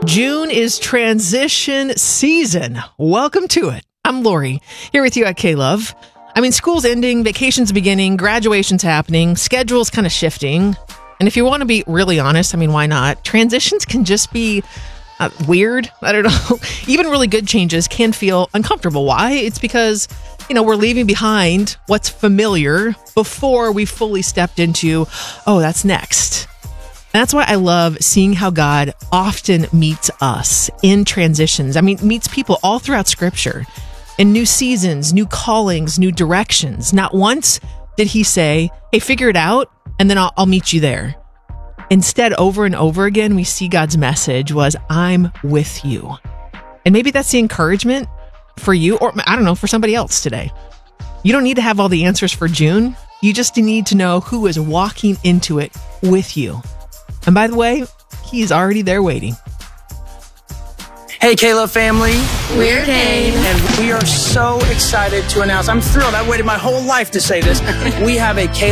June is transition season. Welcome to it. I'm Lori, here with you at K-Love. I mean, school's ending, vacation's beginning, graduation's happening, schedule's kind of shifting. And if you want to be really honest, I mean, why not? Transitions can just be weird. I don't know. Even really good changes can feel uncomfortable. Why? It's because, we're leaving behind what's familiar before we fully stepped into, that's next. And that's why I love seeing how God often meets us in transitions. I mean, meets people all throughout Scripture in new seasons, new callings, new directions. Not once did he say, hey, figure it out, and then I'll meet you there. Instead, over and over again, we see God's message was, I'm with you. And maybe that's the encouragement for you, or I don't know, for somebody else today. You don't need to have all the answers for June. You just need to know who is walking into it with you. And by the way, he's already there waiting. Hey, K-Love family. We're Kane. And we are so excited to announce, I'm thrilled, I waited my whole life to say this. We have a K-Love